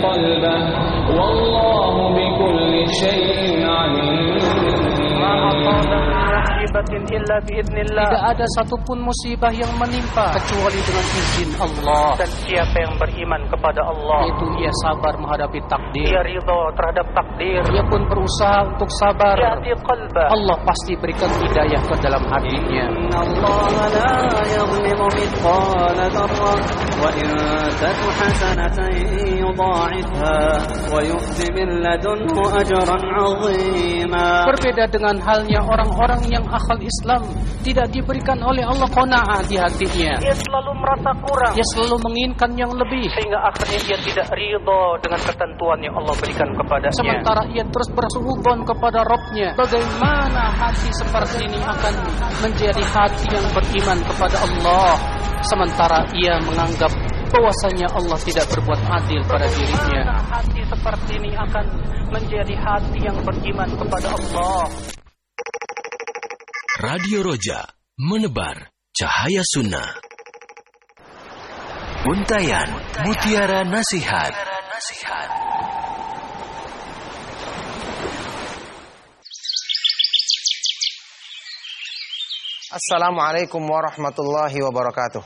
قلبه والله بكل شيء عليم. Tidak ada satupun musibah yang menimpa kecuali dengan izin Allah. Dan siapa yang beriman kepada Allah, yaitu ia sabar menghadapi takdir, ia ridha terhadap takdir, ia pun berusaha untuk sabar, yahdi qalbah, Allah pasti berikan hidayah ke dalam hatinya. Innallaha la yuzlimu mithqala dzarrah wa in taku hasanatan yudha'ifha wa yu'ti min ladunhu ajran 'azima. Berbeda dengan halnya orang-orang yang akal Islam, tidak diberikan oleh Allah qanaah di hatinya. Ia selalu merasa kurang, dia selalu menginginkan yang lebih, sehingga akhirnya dia tidak ridha dengan ketentuan yang Allah berikan kepadanya. Sementara ia terus bersuudzon kepada Rabb-nya. Bagaimana hati seperti ini akan menjadi hati yang beriman kepada Allah, sementara ia menganggap bahwasanya Allah tidak berbuat adil pada dirinya. Hati seperti ini akan menjadi hati yang beriman kepada Allah. Radio Roja, menebar cahaya sunnah. Untayan Mutiara Nasihat. Assalamualaikum warahmatullahi wabarakatuh.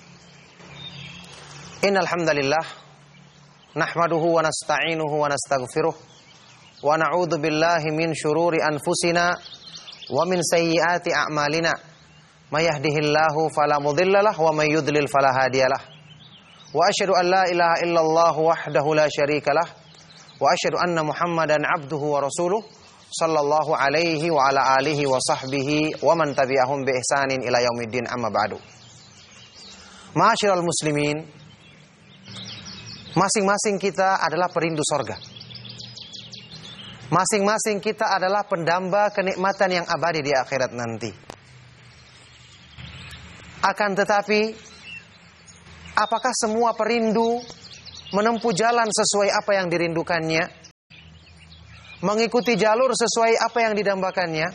Innal hamdalillah nahmaduhu wa nasta'inuhu wa nastaghfiruh wa na'udzu billahi min syururi anfusina wa min sayyiati a'malina. May yahdihillahu fala mudhillalah wa may yudlil fala hadiyalah. Wa asyhadu an la ilaha illallah wahdahu la syarikalah wa asyhadu anna Muhammadan abduhu wa rasuluh sallallahu alaihi wa ala alihi wa sahbihi wa man tabi'ahum bi ihsanin ila yaumiddin, amma ba'du. Ma'asyiral muslimin, masing-masing kita adalah perindu sorga. Masing-masing kita adalah pendamba kenikmatan yang abadi di akhirat nanti. Akan tetapi, apakah semua perindu menempuh jalan sesuai apa yang dirindukannya? Mengikuti jalur sesuai apa yang didambakannya?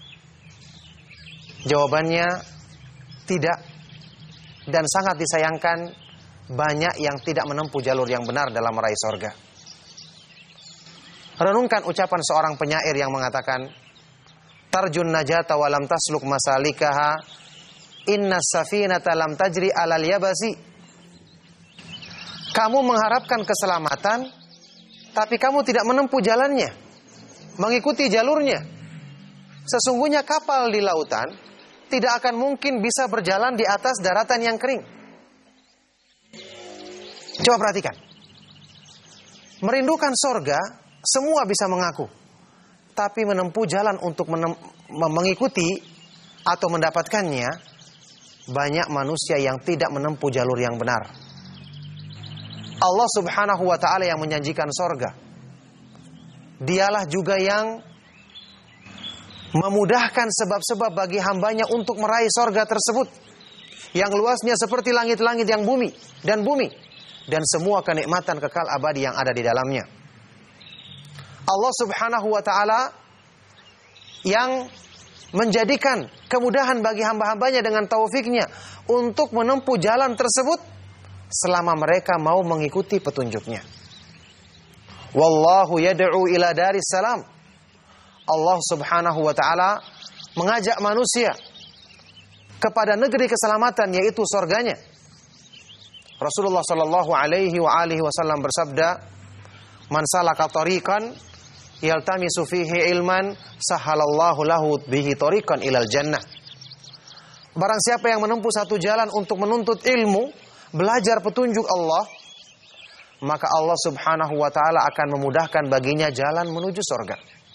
Jawabannya tidak. Dan sangat disayangkan, banyak yang tidak menempuh jalur yang benar dalam meraih sorga. Renungkan ucapan seorang penyair yang mengatakan, tarjun najata walam tasluk masalikaha, inna safinata lam tajri alal yabasi. Kamu mengharapkan keselamatan, tapi kamu tidak menempuh jalannya, mengikuti jalurnya. Sesungguhnya kapal di lautan tidak akan mungkin bisa berjalan di atas daratan yang kering. Coba perhatikan. Merindukan sorga, semua bisa mengaku. Tapi menempuh jalan untuk mengikuti atau mendapatkannya, banyak manusia yang tidak menempuh jalur yang benar. Allah subhanahu wa ta'ala yang menjanjikan sorga. Dialah juga yang memudahkan sebab-sebab bagi hambanya untuk meraih sorga tersebut, yang luasnya seperti langit-langit yang bumi, dan semua kenikmatan kekal abadi yang ada di dalamnya. Allah subhanahu wa ta'ala yang menjadikan kemudahan bagi hamba-hambanya dengan taufiknya untuk menempuh jalan tersebut selama mereka mau mengikuti petunjuknya. Wallahu yad'u ila daris salam. Allah subhanahu wa ta'ala mengajak manusia kepada negeri keselamatan, yaitu surganya. Rasulullah sallallahu alaihi wa alihi wasallam bersabda, man salaka tariqan yaltamisu fihi ilman sahalallahu lahu bihi tariqan ilal jannah. Barang siapa yang menempuh satu jalan untuk menuntut ilmu, belajar petunjuk Allah, maka Allah subhanahu wa ta'ala akan memudahkan baginya jalan menuju surga.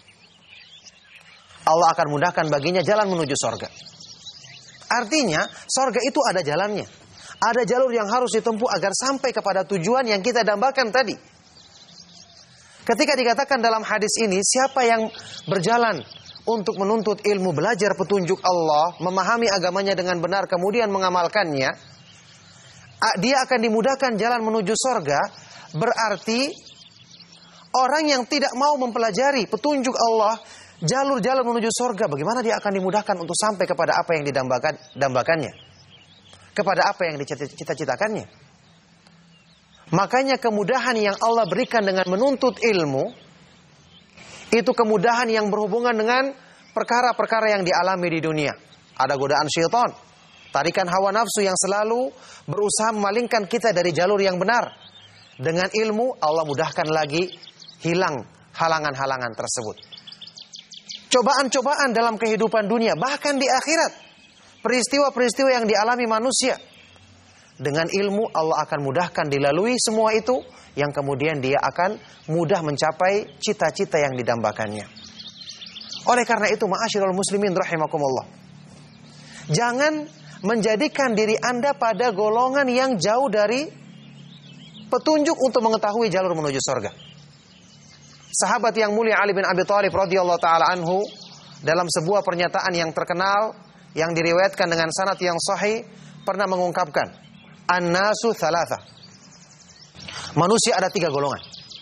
Allah akan mudahkan baginya jalan menuju surga. Artinya, surga itu ada jalannya. Ada jalur yang harus ditempuh agar sampai kepada tujuan yang kita dambakan tadi. Ketika dikatakan dalam hadis ini, siapa yang berjalan untuk menuntut ilmu, belajar petunjuk Allah, memahami agamanya dengan benar, kemudian mengamalkannya, dia akan dimudahkan jalan menuju surga. Berarti orang yang tidak mau mempelajari petunjuk Allah, jalur-jalur menuju surga, bagaimana dia akan dimudahkan untuk sampai kepada apa yang dambakannya, kepada apa yang dicita-citakannya. Makanya kemudahan yang Allah berikan dengan menuntut ilmu, itu kemudahan yang berhubungan dengan perkara-perkara yang dialami di dunia. Ada godaan syaitan, tarikan hawa nafsu yang selalu berusaha memalingkan kita dari jalur yang benar. Dengan ilmu, Allah mudahkan lagi hilang halangan-halangan tersebut. Cobaan-cobaan dalam kehidupan dunia, bahkan di akhirat. Peristiwa-peristiwa yang dialami manusia. Dengan ilmu Allah akan mudahkan dilalui semua itu, yang kemudian dia akan mudah mencapai cita-cita yang didambakannya. Oleh karena itu, ma'asyiral muslimin rahimakumullah, jangan menjadikan diri Anda pada golongan yang jauh dari petunjuk untuk mengetahui jalur menuju surga. Sahabat yang mulia Ali bin Abi Thalib radhiyallahu taala anhu, dalam sebuah pernyataan yang terkenal yang diriwayatkan dengan sanad yang sahih, pernah mengungkapkan, an-nasu thalatha. Manusia ada 3 golongan.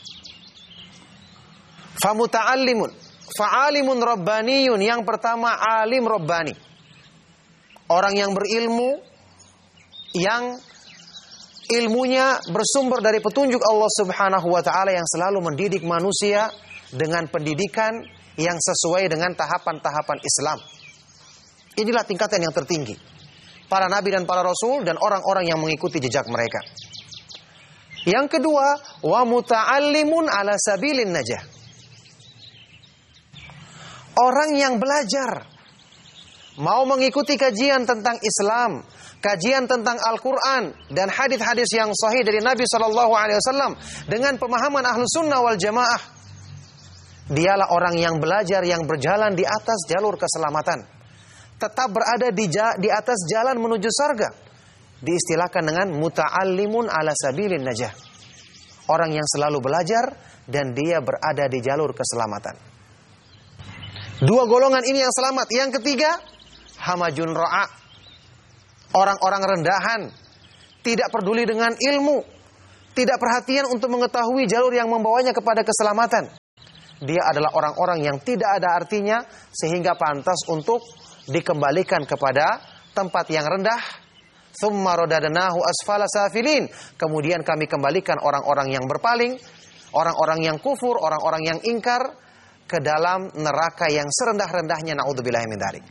Famuta'allimun, fa'alimun rabbaniyun. Yang pertama, alim rabbani. Orang yang berilmu, yang ilmunya bersumber dari petunjuk Allah Subhanahu wa taala, yang selalu mendidik manusia dengan pendidikan yang sesuai dengan tahapan-tahapan Islam. Inilah tingkatan yang tertinggi. Para nabi dan para rasul dan orang-orang yang mengikuti jejak mereka. Yang kedua, wa muta'allimun ala sabilin najah. Orang yang belajar, mau mengikuti kajian tentang Islam, kajian tentang Al-Quran dan hadis-hadis yang sahih dari Nabi SAW dengan pemahaman Ahlus Sunnah wal Jamaah. Dialah orang yang belajar, yang berjalan di atas jalur keselamatan, tetap berada di atas jalan menuju surga. Diistilahkan dengan muta'allimun ala sabilin najah. Orang yang selalu belajar dan dia berada di jalur keselamatan. 2 golongan ini yang selamat. Yang ketiga, hamajun ra'a. Orang-orang rendahan, tidak peduli dengan ilmu, tidak perhatian untuk mengetahui jalur yang membawanya kepada keselamatan. Dia adalah orang-orang yang tidak ada artinya, sehingga pantas untuk dikembalikan kepada tempat yang rendah. Tsumma radadnahu asfala safilin. Kemudian kami kembalikan orang-orang yang berpaling, orang-orang yang kufur, orang-orang yang ingkar ke dalam neraka yang serendah-rendahnya, naudzubillahi min dzalik.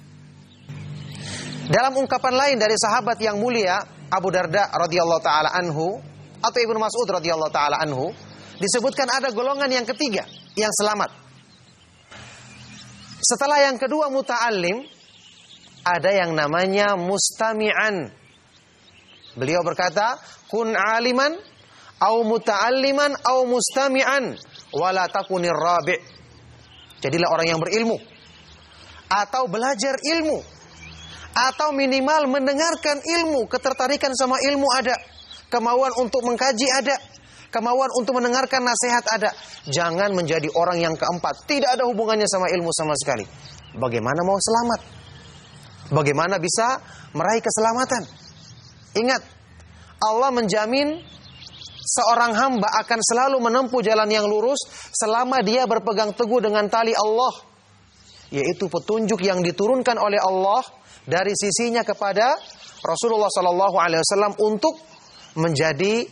Dalam ungkapan lain dari sahabat yang mulia Abu Darda radhiyallahu taala anhu atau Ibnu Mas'ud radhiyallahu taala anhu, disebutkan ada golongan yang ketiga yang selamat. Setelah yang kedua muta'allim, ada yang namanya mustami'an. Beliau berkata, kun aliman au muta'alliman au mustami'an wala takunir rabi'. Jadilah orang yang berilmu, atau belajar ilmu, atau minimal mendengarkan ilmu. Ketertarikan sama ilmu ada, kemauan untuk mengkaji ada, kemauan untuk mendengarkan nasihat ada. Jangan menjadi orang yang keempat, tidak ada hubungannya sama ilmu sama sekali. Bagaimana mau selamat? Bagaimana bisa meraih keselamatan? Ingat, Allah menjamin seorang hamba akan selalu menempuh jalan yang lurus selama dia berpegang teguh dengan tali Allah, yaitu petunjuk yang diturunkan oleh Allah dari sisinya kepada Rasulullah SAW untuk menjadi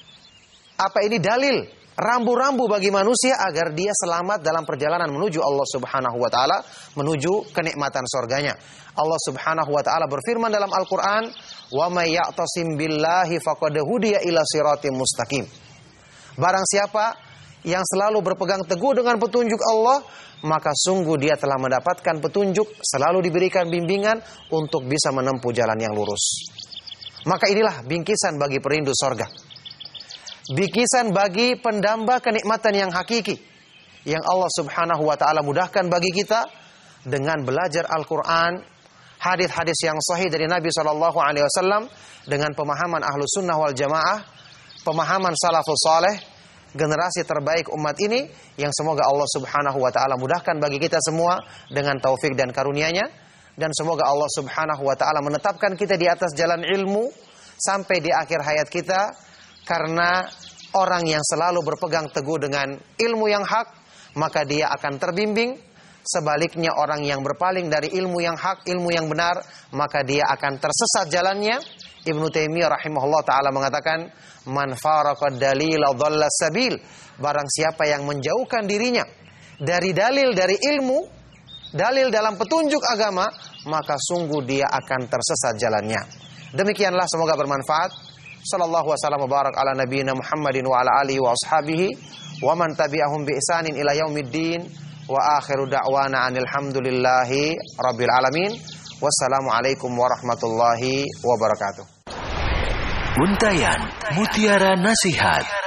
dalil, rambu-rambu bagi manusia agar dia selamat dalam perjalanan menuju Allah Subhanahu wa taala, menuju kenikmatan surganya. Allah Subhanahu wa taala berfirman dalam Al-Qur'an, "Wa may ya'tasim billahi faqad hudiya ila siratim mustaqim." Barang siapa yang selalu berpegang teguh dengan petunjuk Allah, maka sungguh dia telah mendapatkan petunjuk, selalu diberikan bimbingan untuk bisa menempuh jalan yang lurus. Maka inilah bingkisan bagi perindu surga. Bingkisan bagi pendamba kenikmatan yang hakiki yang Allah Subhanahu wa taala mudahkan bagi kita dengan belajar Al-Qur'an, hadis-hadis yang sahih dari Nabi SAW dengan pemahaman Ahlus Sunnah wal Jamaah, pemahaman salafus saleh, generasi terbaik umat ini yang semoga Allah Subhanahu wa taala mudahkan bagi kita semua dengan taufik dan karunia-Nya, dan semoga Allah Subhanahu wa taala menetapkan kita di atas jalan ilmu sampai di akhir hayat kita. Karena orang yang selalu berpegang teguh dengan ilmu yang hak, maka dia akan terbimbing. Sebaliknya orang yang berpaling dari ilmu yang hak, ilmu yang benar, maka dia akan tersesat jalannya. Ibnu Taimiyah rahimahullah ta'ala mengatakan, man faraqad dalila dhalla sabil. Barang siapa yang menjauhkan dirinya dari dalil, dari ilmu, dalil dalam petunjuk agama, maka sungguh dia akan tersesat jalannya. Demikianlah, semoga bermanfaat. Sallallahu wasallam barak ala nabiyina Muhammadin wa ala alihi wa ashabihi wa man tabi'ahum bi ihsanin ila yaumiddin. Wa akhiru da'wana anil hamdulillahi rabbil alamin. Wassalamualaikum warahmatullahi wabarakatuh. Untayan Mutiara Nasihat.